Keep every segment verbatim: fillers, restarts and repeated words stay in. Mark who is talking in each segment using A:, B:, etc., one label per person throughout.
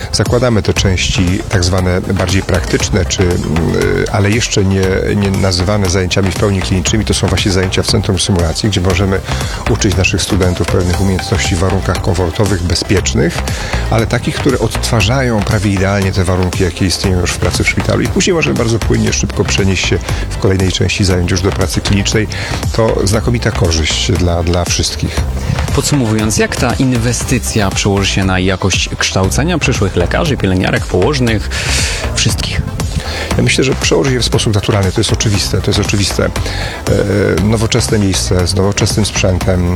A: zakładamy te części tak zwane bardziej praktyczne, czy, ale jeszcze nie, nie nazywane zajęciami w pełni klinicznymi. To są właśnie zajęcia w Centrum Symulacji, gdzie możemy uczyć naszych studentów pewnych umiejętności w warunkach komfortowych, bezpiecznych, ale takich, które odtwarzają prawie idealnie te warunki, jakie istnieją już w pracy w szpitalu. I później możemy bardzo płynnie, szybko przenieść się w kolejnej części zajęć już do pracy klinicznej. To znakomita korzyść dla, dla wszystkich.
B: Podsumowując, jak ta inwestycja przełoży się na jakość kształcenia przyszłych lekarzy, pielęgniarek, położnych, wszystkich?
A: Ja myślę, że przełoży się w sposób naturalny, to jest oczywiste, to jest oczywiste. E, nowoczesne miejsce z nowoczesnym sprzętem,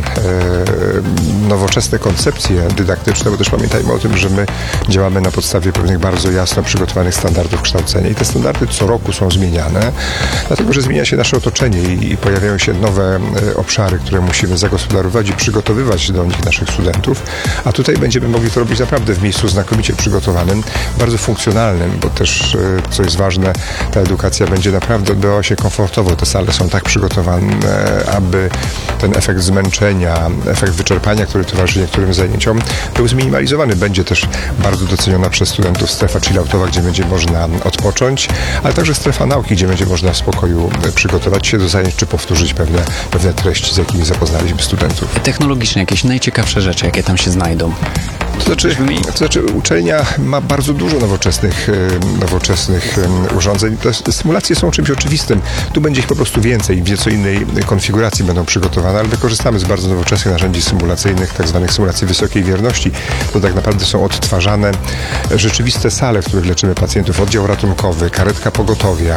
A: e, nowoczesne koncepcje dydaktyczne, bo też pamiętajmy o tym, że my działamy na podstawie pewnych bardzo jasno przygotowanych standardów kształcenia i te standardy co roku są zmieniane, dlatego że zmienia się nasze otoczenie i, i pojawiają się nowe e, obszary, które musimy zagospodarować i przygotowywać do nich naszych studentów, a tutaj będziemy mogli to robić naprawdę w miejscu znakomicie przygotowanym, bardzo funkcjonalnym, bo też, e, co jest ważne, ta edukacja będzie naprawdę odbywała się komfortowo. Te sale są tak przygotowane, aby ten efekt zmęczenia, efekt wyczerpania, który towarzyszy niektórym zajęciom, był zminimalizowany. Będzie też bardzo doceniona przez studentów strefa chilloutowa, gdzie będzie można odpocząć, ale także strefa nauki, gdzie będzie można w spokoju przygotować się do zajęć, czy powtórzyć pewne, pewne treści, z jakimi zapoznaliśmy studentów.
B: Technologiczne jakieś najciekawsze rzeczy, jakie tam się znajdą?
A: To znaczy, to znaczy uczelnia ma bardzo dużo nowoczesnych, nowoczesnych urządzeń. Te symulacje są czymś oczywistym. Tu będzie ich po prostu więcej, w nieco innej konfiguracji będą przygotowane, ale wykorzystamy z bardzo nowoczesnych narzędzi symulacyjnych, tak zwanych symulacji wysokiej wierności. To tak naprawdę są odtwarzane rzeczywiste sale, w których leczymy pacjentów. Oddział ratunkowy, karetka pogotowia,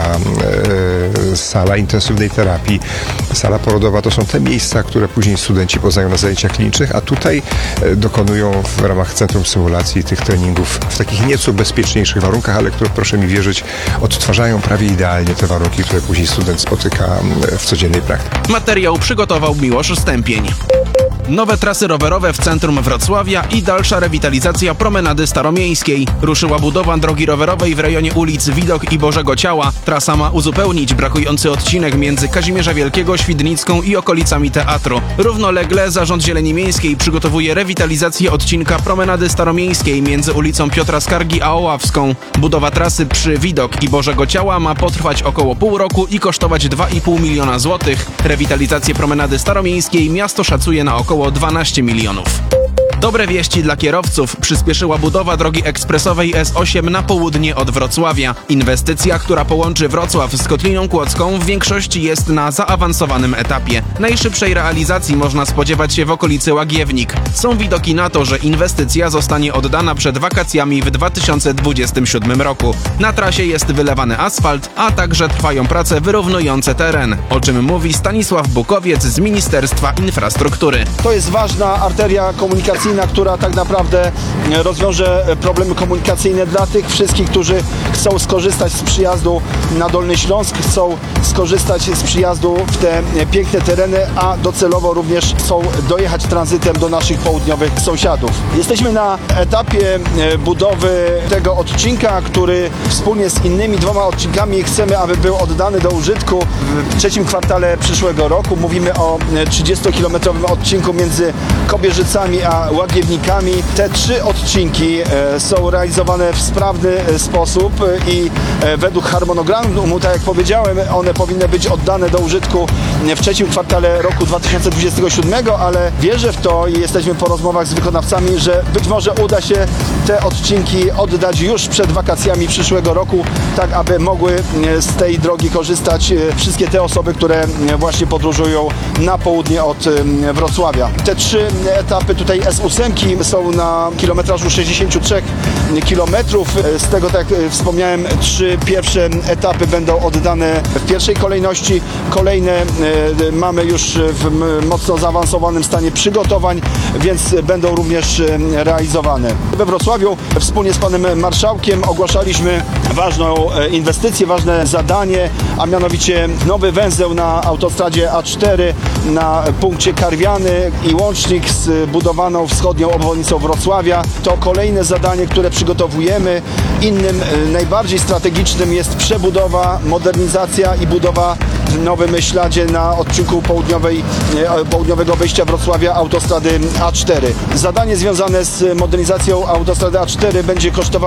A: e, sala intensywnej terapii, sala porodowa. To są te miejsca, które później studenci poznają na zajęciach klinicznych, a tutaj dokonują w ramach Centrum Symulacji tych treningów w takich nieco bezpieczniejszych warunkach, ale które, proszę mi wierzyć, odtwarzają prawie idealnie te warunki, które później student spotyka w codziennej praktyce.
C: Materiał przygotował Miłosz Stępień. Nowe trasy rowerowe w centrum Wrocławia i dalsza rewitalizacja promenady staromiejskiej. Ruszyła budowa drogi rowerowej w rejonie ulic Widok i Bożego Ciała. Trasa ma uzupełnić brakujący odcinek między Kazimierza Wielkiego, Świdnicką i okolicami teatru. Równolegle Zarząd Zieleni Miejskiej przygotowuje rewitalizację odcinka promenady staromiejskiej między ulicą Piotra Skargi a Oławską. Budowa trasy przy Widok i Bożego Ciała ma potrwać około pół roku i kosztować dwa i pół miliona złotych. Rewitalizację promenady staromiejskiej miasto szacuje na około dwanaście milionów. Dobre wieści dla kierowców. Przyspieszyła budowa drogi ekspresowej S osiem na południe od Wrocławia. Inwestycja, która połączy Wrocław z Kotliną Kłodzką, w większości jest na zaawansowanym etapie. Najszybszej realizacji można spodziewać się w okolicy Łagiewnik. Są widoki na to, że inwestycja zostanie oddana przed wakacjami w dwa tysiące dwudziestym siódmym roku. Na trasie jest wylewany asfalt, a także trwają prace wyrównujące teren, o czym mówi Stanisław Bukowiec z Ministerstwa Infrastruktury.
D: To jest ważna arteria komunikacyjna, która tak naprawdę rozwiąże problemy komunikacyjne dla tych wszystkich, którzy chcą skorzystać z przyjazdu na Dolny Śląsk, chcą skorzystać z przyjazdu w te piękne tereny, a docelowo również chcą dojechać tranzytem do naszych południowych sąsiadów. Jesteśmy na etapie budowy tego odcinka, który wspólnie z innymi dwoma odcinkami chcemy, aby był oddany do użytku w trzecim kwartale przyszłego roku. Mówimy o trzydziestokilometrowym odcinku między Kobierzycami a Łagiewnikami. Te trzy odcinki e, są realizowane w sprawny e, sposób i e, według harmonogramu, tak jak powiedziałem, one powinny być oddane do użytku w trzecim kwartale roku dwa tysiące dwudziestego siódmego, ale wierzę w to i jesteśmy po rozmowach z wykonawcami, że być może uda się te odcinki oddać już przed wakacjami przyszłego roku, tak aby mogły z tej drogi korzystać wszystkie te osoby, które właśnie podróżują na południe od Wrocławia. Te trzy etapy tutaj S osiem są na kilometrażu sześćdziesięciu trzech kilometrów. Z tego, tak jak wspomniałem, trzy pierwsze etapy będą oddane w pierwszej kolejności. Kolejne mamy już w mocno zaawansowanym stanie przygotowań, więc będą również realizowane. We Wrocławiu wspólnie z panem marszałkiem ogłaszaliśmy ważną inwestycję, ważne zadanie, a mianowicie nowy węzeł na autostradzie A cztery na punkcie Karwiany i łącznik z budowaną wschodnią obwodnicą Wrocławia. To kolejne zadanie, które przygotowujemy. Innym, najbardziej strategicznym jest przebudowa, modernizacja i budowa w nowym śladzie na odcinku południowej, południowego wejścia Wrocławia autostrady A cztery. Zadanie związane z modernizacją autostrady A cztery będzie kosztowało